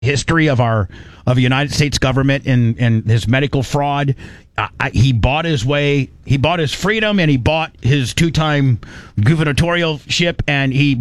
history of the United States government and his medical fraud. He bought his way. He bought his freedom, and he bought his 2-time gubernatorialship. And he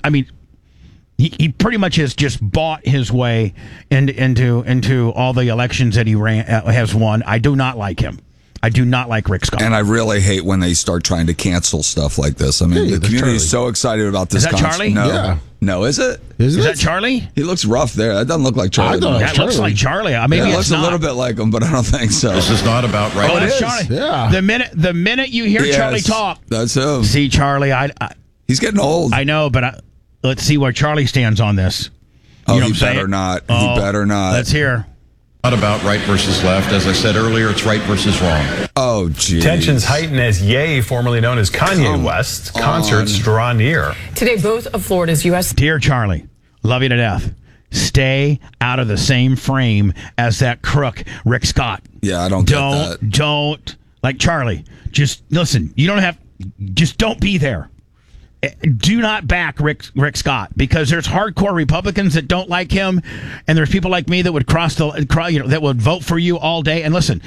pretty much has just bought his way into all the elections that he has won. I do not like him. I do not like Rick Scott. And I really hate when they start trying to cancel stuff like this. I mean, the community is so excited about this. Is that Charlie? No. Yeah. No, is it? Is that Charlie? He looks rough there. That doesn't look like Charlie. That looks like Charlie. Maybe it looks a little bit like him, but I don't think so. This is not about right. Oh, that's Charlie. Yeah. The minute you hear Charlie talk, that's him. See, Charlie, he's getting old. I know, but let's see where Charlie stands on this. Oh, he better not. He better not. Let's hear. Not about right versus left. As I said earlier, it's right versus wrong. Oh, geez. Tensions heighten as Ye, formerly known as Kanye West, concerts draw near. Today, both of Florida's U.S. Dear Charlie, love you to death. Stay out of the same frame as that crook, Rick Scott. Yeah, I don't get that. Don't, like Charlie, just listen, just don't be there. Do not back Rick Scott, because there's hardcore Republicans that don't like him, and there's people like me that would that would vote for you all day. And listen,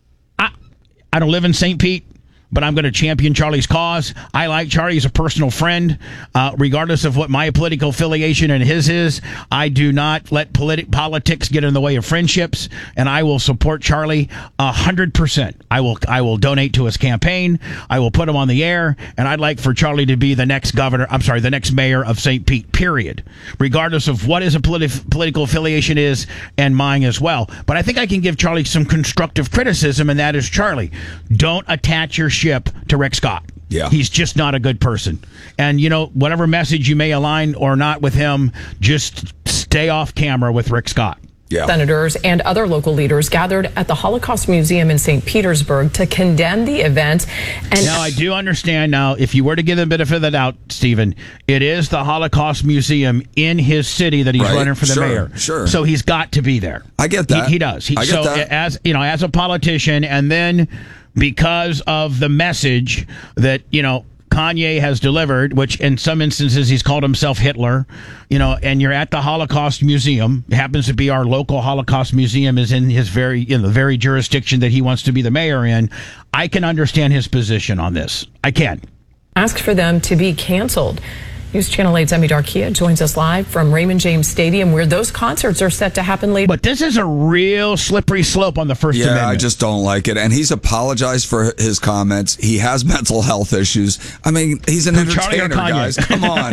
I don't live in St. Pete, but I'm going to champion Charlie's cause. I like Charlie as a personal friend, regardless of what my political affiliation and his is. I do not let politics get in the way of friendships, and I will support Charlie 100%. I will donate to his campaign. I will put him on the air, and I'd like for Charlie to be the next the next mayor of St. Pete, period, regardless of what his political affiliation is, and mine as well. But I think I can give Charlie some constructive criticism, and that is, Charlie, don't attach your ship to Rick Scott. Yeah. He's just not a good person. And, whatever message you may align or not with him, just stay off camera with Rick Scott. Yeah. Senators and other local leaders gathered at the Holocaust Museum in St. Petersburg to condemn the event. And now, I do understand now, if you were to give them a benefit of the doubt, Stephen, it is the Holocaust Museum in his city that he's running for the mayor. Sure. So he's got to be there. I get that. He does. I get that. As a politician, and then because of the message that, Kanye has delivered, which in some instances he's called himself Hitler, and you're at the Holocaust Museum. It happens to be our local Holocaust Museum is in his the very jurisdiction that he wants to be the mayor in. I can understand his position on this. I can. asked for them to be canceled. News Channel 8's Emmy Darkia joins us live from Raymond James Stadium, where those concerts are set to happen later. But this is a real slippery slope on the First Amendment. I just don't like it. And he's apologized for his comments. He has mental health issues. I mean, he's an entertainer, guys. Come on.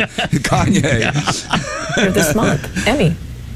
Kanye. Later this month. Emmy.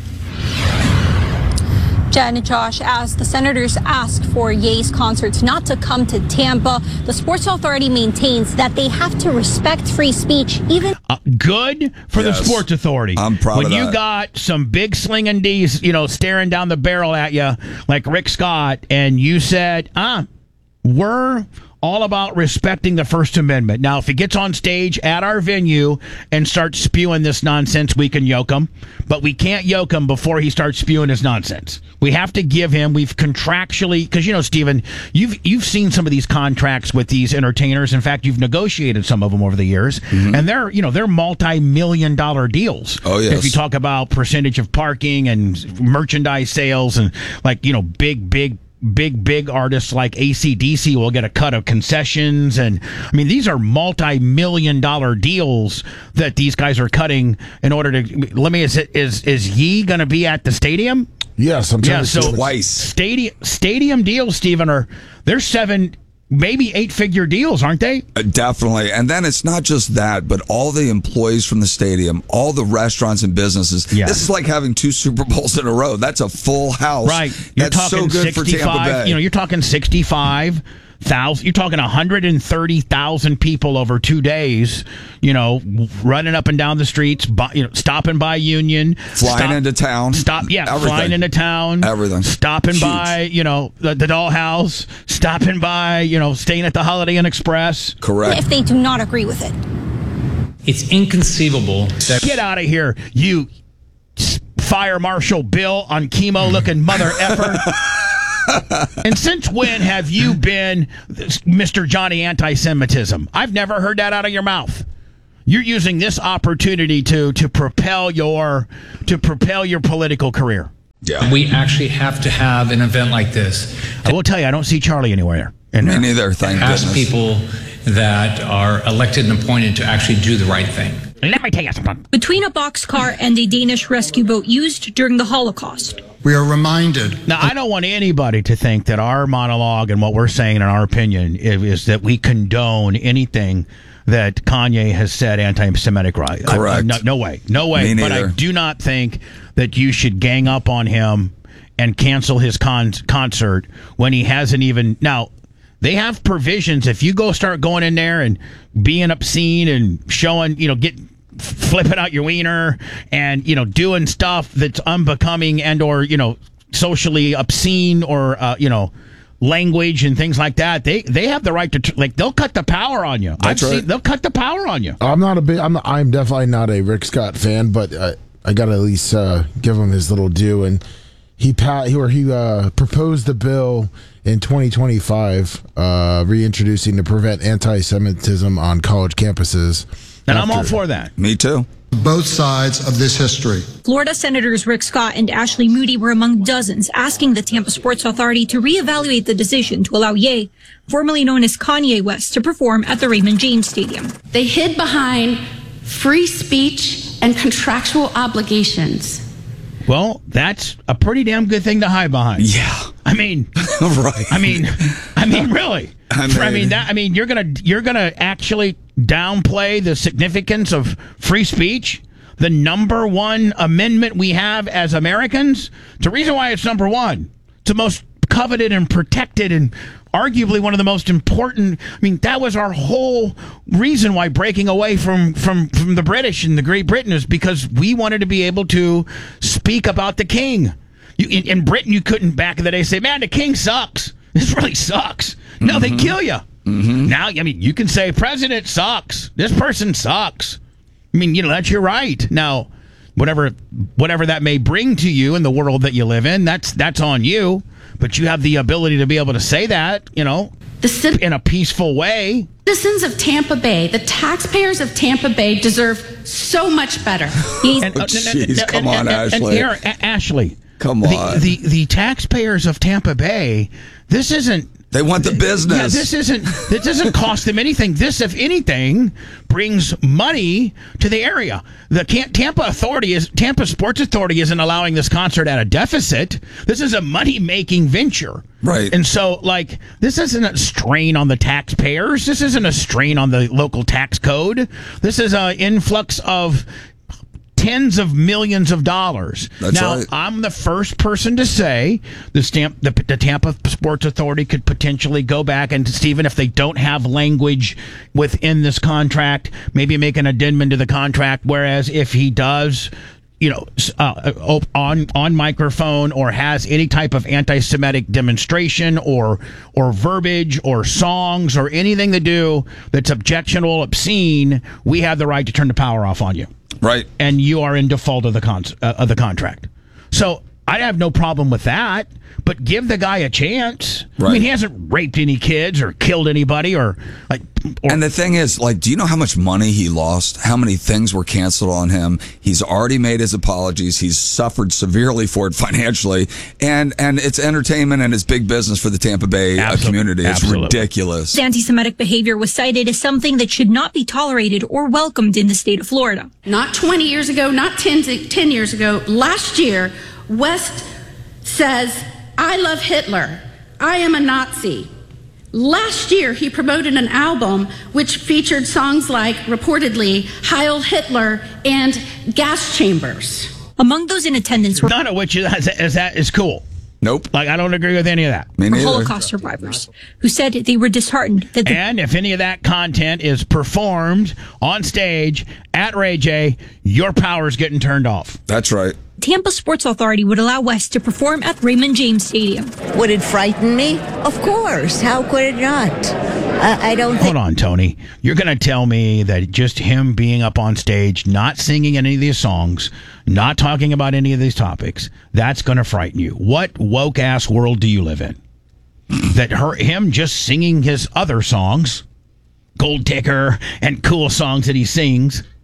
Jen and Josh, as the senators asked for Ye's concerts not to come to Tampa, the Sports Authority maintains that they have to respect free speech, even... Good for the Sports Authority. I'm proud of that. When you got some big slinging D's, staring down the barrel at you, like Rick Scott, and you said, we're all about respecting the First Amendment. Now, if he gets on stage at our venue and starts spewing this nonsense, we can yoke him. But we can't yoke him before he starts spewing his nonsense. We have to give him, we've contractually, because, Stephen, you've seen some of these contracts with these entertainers. In fact, you've negotiated some of them over the years. Mm-hmm. And they're multi-million-dollar deals. Oh, yes. If you talk about percentage of parking and merchandise sales and, big artists like AC/DC will get a cut of concessions, and these are multi-million-dollar deals that these guys are cutting in order to. Is Ye going to be at the stadium? Yes, I'm trying to so twice. Stadium deals, Stephen, they're 7, maybe 8-figure deals, aren't they? Definitely. And then it's not just that, but all the employees from the stadium, all the restaurants and businesses. Yeah. This is like having 2 Super Bowls in a row. That's a full house. Right. You're That's talking so good 65, for Tampa Bay. You're talking 65,000. You're talking 130,000 people over 2 days, running up and down the streets, stopping by Union. Flying into town. Flying into town. Everything. Stopping by, the Dollhouse. Stopping by, staying at the Holiday Inn Express. Correct. If they do not agree with it. It's inconceivable that... Get out of here, you Fire Marshal Bill on chemo-looking mother effer. And since when have you been Mr. Johnny Anti-Semitism? I've never heard that out of your mouth. You're using this opportunity to propel your political career. Yeah. We actually have to have an event like this. I will tell you, I don't see Charlie anywhere. Me neither, thank Ask goodness. people that are elected and appointed to actually do the right thing. Let me tell you something. Between a boxcar and a Danish rescue boat used during the Holocaust. We are reminded. Now, I don't want anybody to think that our monologue and what we're saying in our opinion is that we condone anything that Kanye has said anti-Semitic right. Correct. No way. No way. Me But I neither. do not think that you should gang up on him and cancel his concert when he hasn't even... Now, they have provisions. If you start going in there and being obscene and showing, flipping out your wiener and, doing stuff that's unbecoming and or, socially obscene or, language and things like that, they have the right to, they'll cut the power on you. That's right. They'll cut the power on you. I'm definitely not a Rick Scott fan, but I got to at least give him his little due. And he proposed the bill in 2025, reintroducing to prevent anti-Semitism on college campuses. And I'm all for that. Me too. Both sides of this history. Florida Senators Rick Scott and Ashley Moody were among dozens asking the Tampa Sports Authority to reevaluate the decision to allow Ye, formerly known as Kanye West, to perform at the Raymond James Stadium. They hid behind free speech and contractual obligations. Well, that's a pretty damn good thing to hide behind. Yeah. I mean, right. I mean, really. You're gonna actually downplay the significance of free speech, the number one amendment we have as Americans. It's the reason why it's number one. It's the most coveted and protected and arguably one of the most important. I mean, that was our whole reason why breaking away from the British and the Great Britain is because we wanted to be able to speak about the king. In Britain, you couldn't back in the day say, man, the king sucks. This really sucks. No, they kill you. Mm-hmm. Now, you can say president sucks. This person sucks. That's your right. Now, whatever that may bring to you in the world that you live in, that's on you. But you have the ability to be able to say that, in a peaceful way. Citizens of Tampa Bay, the taxpayers of Tampa Bay deserve so much better. Come on, Ashley. Ashley. Come on. The taxpayers of Tampa Bay, this isn't... They want the business. Yeah, this doesn't cost them anything. This, if anything, brings money to the area. The Tampa Sports Authority isn't allowing this concert at a deficit. This is a money-making venture. Right. And so, this isn't a strain on the taxpayers. This isn't a strain on the local tax code. This is an influx of tens of millions of dollars. That's now, right. I'm the first person to say the Tampa Sports Authority could potentially go back and, Stephen, if they don't have language within this contract, maybe make an addendum to the contract, whereas if he does, on microphone or has any type of anti-Semitic demonstration or verbiage or songs or anything to do that's objectionable, obscene, we have the right to turn the power off on you. Right. And you are in default of the contract. So I have no problem with that, but give the guy a chance. Right. He hasn't raped any kids or killed anybody and the thing is, do you know how much money he lost? How many things were canceled on him? He's already made his apologies. He's suffered severely for it financially. And it's entertainment and it's big business for the Tampa Bay community. It's ridiculous. Anti-Semitic behavior was cited as something that should not be tolerated or welcomed in the state of Florida. Not 20 years ago, not 10 years ago. Last year, West says, I love Hitler. I am a Nazi. Last year, he promoted an album which featured songs like, reportedly, Heil Hitler and Gas Chambers. Among those in attendance were none of which is cool. Nope. I don't agree with any of that. Me neither. Holocaust survivors who said they were disheartened that and if any of that content is performed on stage at Ray J, your power's getting turned off. That's right. Tampa Sports Authority would allow West to perform at Raymond James Stadium. Would it frighten me? Of course. How could it not? I don't think... Hold on, Tony. You're going to tell me that just him being up on stage, not singing any of these songs, not talking about any of these topics, that's going to frighten you. What woke-ass world do you live in? That him just singing his other songs, Gold Digger and cool songs that he sings,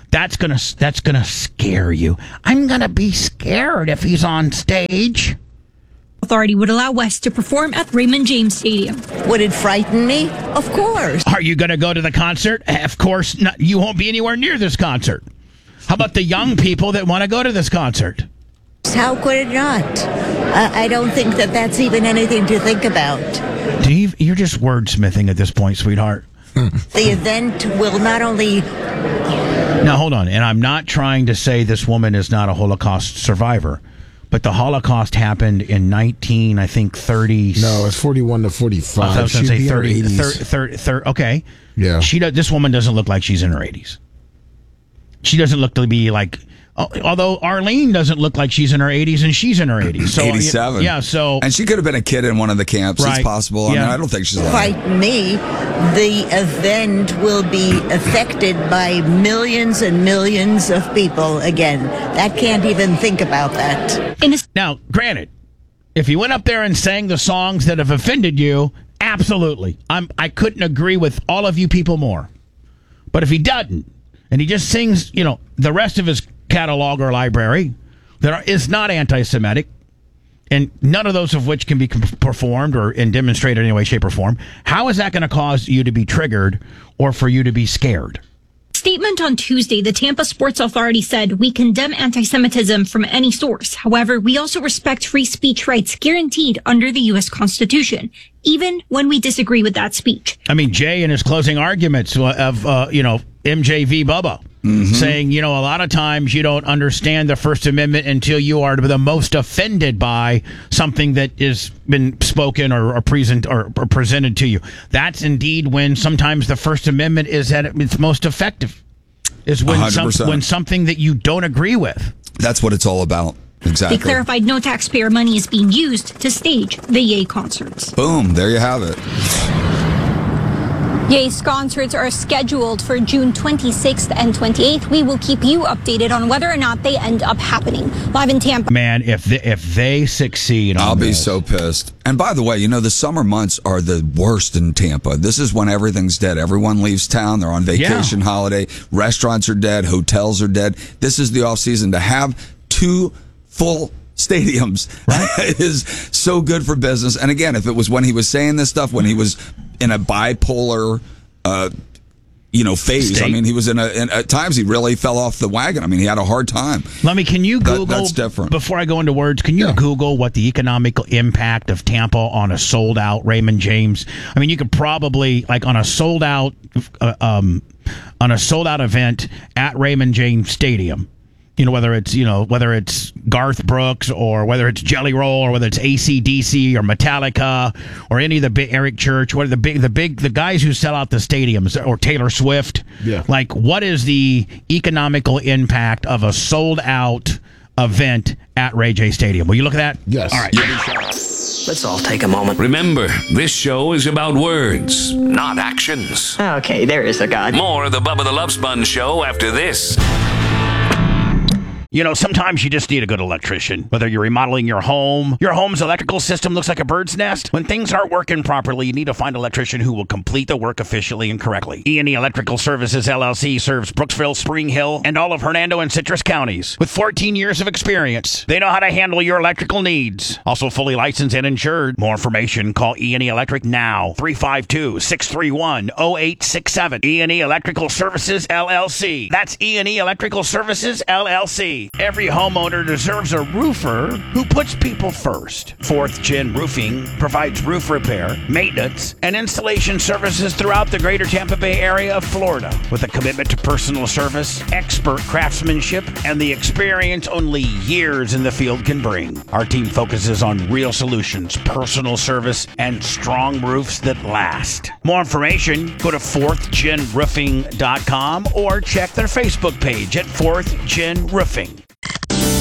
That's gonna scare you. I'm gonna be scared if he's on stage. Authority would allow West to perform at Raymond James Stadium. Would it frighten me? Of course. Are you gonna go to the concert? Of course not. You won't be anywhere near this concert. How about the young people that want to go to this concert? How could it not? I don't think that that's even anything to think about. Dave, you're just wordsmithing at this point, sweetheart. The event will not only... Now, hold on. And I'm not trying to say this woman is not a Holocaust survivor, but the Holocaust happened in 30. No, it's 41 to 45. I was going to say 30. 30. Okay. Yeah. This woman doesn't look like she's in her 80s. She doesn't look to be like... Although Arlene doesn't look like she's in her 80s, and she's in her 80s. So, 87. Yeah, so... And she could have been a kid in one of the camps. Right. It's possible. Yeah. I mean, I don't think she's alive. Frighten me. The event will be affected by millions and millions of people again. That can't even think about that. Now, granted, if he went up there and sang the songs that have offended you, absolutely. I couldn't agree with all of you people more. But if he doesn't, and he just sings, the rest of his catalog or library that is not anti-Semitic, and none of those of which can be performed or demonstrated in any way, shape, or form, how is that going to cause you to be triggered or for you to be scared? Statement on Tuesday, the Tampa Sports Authority said, "We condemn anti-Semitism from any source. However, we also respect free speech rights guaranteed under the U.S. Constitution, even when we disagree with that speech." I mean, Jay in his closing arguments of, MJV Bubba, saying, a lot of times you don't understand the First Amendment until you are the most offended by something that has been spoken or presented to you. That's indeed when sometimes the First Amendment is at its most effective. Is when 100%. When something that you don't agree with. That's what it's all about. Exactly. They clarified no taxpayer money is being used to stage the Ye concerts. Boom. There you have it. Ye's concerts are scheduled for June 26th and 28th. We will keep you updated on whether or not they end up happening. Live in Tampa. Man, if they succeed on I'll be this. so pissed. And by the way, the summer months are the worst in Tampa. This is when everything's dead. Everyone leaves town. They're on vacation, holiday. Restaurants are dead. Hotels are dead. This is the off season. To have 2 full stadiums is so good for business. And again, if it was when he was saying this stuff, when he was in a bipolar, phase. State. I mean, he was at times he really fell off the wagon. I mean, he had a hard time. Can you Google, that's different. Before I go into words, can you Google what the economical impact of Tampa on a sold out Raymond James? I mean, you could probably, on a sold out event at Raymond James Stadium, whether it's Garth Brooks or whether it's Jelly Roll or whether it's AC/DC or Metallica or any of the big Eric Church, what are the guys who sell out the stadiums, or Taylor Swift. Yeah. What is the economical impact of a sold out event at Ray J Stadium? Will you look at that? Yes. All right. Let's all take a moment. Remember, this show is about words, not actions. Okay, there is a God. More of the Bubba the Love Sponge show after this. Sometimes you just need a good electrician. Whether you're remodeling your home's electrical system looks like a bird's nest. When things aren't working properly, you need to find an electrician who will complete the work efficiently and correctly. E&E Electrical Services, LLC serves Brooksville, Spring Hill, and all of Hernando and Citrus counties. With 14 years of experience, they know how to handle your electrical needs. Also fully licensed and insured. More information, call E&E Electric now. 352-631-0867. E&E Electrical Services, LLC. That's E&E Electrical Services, LLC. Every homeowner deserves a roofer who puts people first. Fourth Gen Roofing provides roof repair, maintenance, and installation services throughout the greater Tampa Bay area of Florida. With a commitment to personal service, expert craftsmanship, and the experience only years in the field can bring. Our team focuses on real solutions, personal service, and strong roofs that last. More information, go to fourthgenroofing.com or check their Facebook page at 4th Gen Roofing.